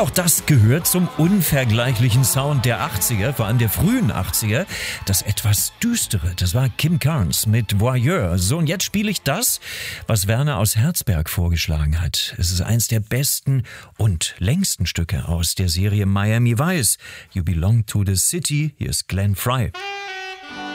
auch das gehört zum unvergleichlichen Sound der 80er, vor allem der frühen 80er. Das etwas Düstere, das war Kim Carnes mit Voyeur. So, und jetzt spiele ich das, was Werner aus Herzberg vorgeschlagen hat. Es ist eins der besten und längsten Stücke aus der Serie Miami Vice. You Belong to the City. Hier ist Glenn Frey.